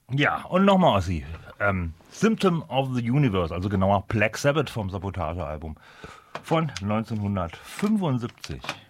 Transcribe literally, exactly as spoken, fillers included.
Ja, und nochmal Ossi. Ähm, Symptom of the Universe, also genauer Black Sabbath vom Sabotage-Album von neunzehnhundertfünfundsiebzig.